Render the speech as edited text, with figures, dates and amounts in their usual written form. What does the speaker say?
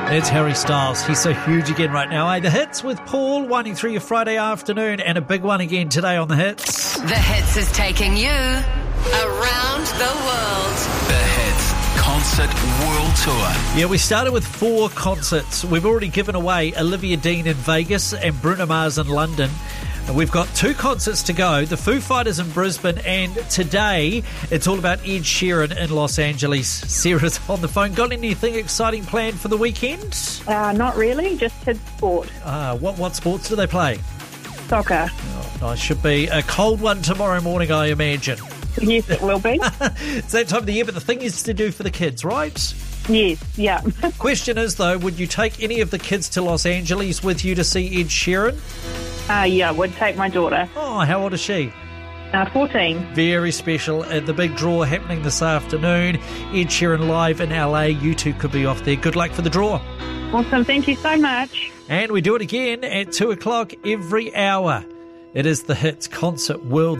It's Harry Styles. He's so huge again right now. The Hits with Paul, winding through your Friday afternoon, and a big one again today on The Hits. The Hits is taking you around the world. The Hits Concert World Tour. Yeah, we started with 4 concerts. We've already given away Olivia Dean in Vegas and Bruno Mars in London. And we've got 2 concerts to go, the Foo Fighters in Brisbane, and today it's all about Ed Sheeran in Los Angeles. Sarah's on the phone. Got anything exciting planned for the weekend? Not really, just kids' sport. What sports do they play? Soccer. Oh, nice. Should be a cold one tomorrow morning, I imagine. Yes, it will be. It's that time of the year, but the thing is to do for the kids, right? Yes, yeah. Question is, though, would you take any of the kids to Los Angeles with you to see Ed Sheeran? Yeah, would take my daughter. Oh, how old is she? 14. Very special. The big draw happening this afternoon. Ed Sheeran live in LA. You two could be off there. Good luck for the draw. Awesome, thank you so much. And we do it again at 2 o'clock every hour. It is the Hits Concert World